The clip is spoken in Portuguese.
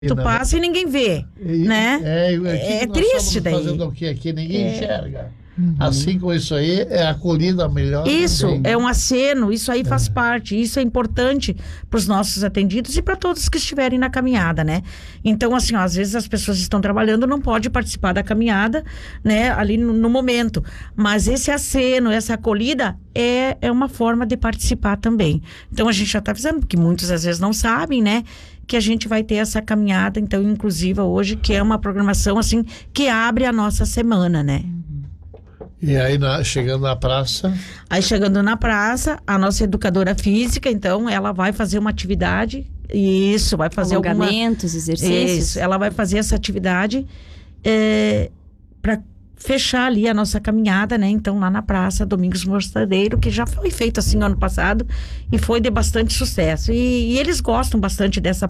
Tu passa e ninguém vê, né? É triste daí. Fazendo o que aqui? Ninguém enxerga. Assim como isso aí, é acolhida melhor. Isso, também. é um aceno, isso aí faz parte, isso é importante para os nossos atendidos e para todos que estiverem na caminhada, né? Então, assim, ó, às vezes as pessoas estão trabalhando, não pode participar da caminhada, né, ali no momento. Mas esse aceno, essa acolhida é uma forma de participar também. Então, a gente já está avisando, porque muitos às vezes não sabem, né, que a gente vai ter essa caminhada, então, inclusiva hoje, que é uma programação, assim, que abre a nossa semana, né? E aí, chegando na praça... Aí, chegando na praça, a nossa educadora física, então, ela vai fazer uma atividade, isso, vai fazer alongamentos, exercícios. Isso, ela vai fazer essa atividade para fechar ali a nossa caminhada, né? Então, lá na praça, Domingos Mostradeiro, que já foi feito assim ano passado e foi de bastante sucesso. E eles gostam bastante dessa